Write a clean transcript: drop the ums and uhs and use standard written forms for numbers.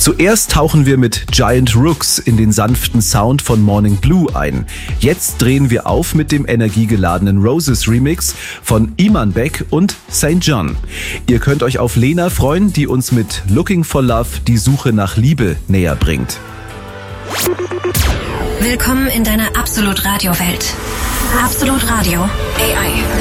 Zuerst tauchen wir mit Giant Rooks in den sanften Sound von Morning Blue ein. Jetzt drehen wir auf mit dem energiegeladenen Roses Remix von Iman Beck und St. John. Ihr könnt euch auf Lena freuen, die uns mit Looking for Love die Suche nach Liebe näher bringt. Willkommen in deiner Absolut Radio Welt. Absolut Radio AI.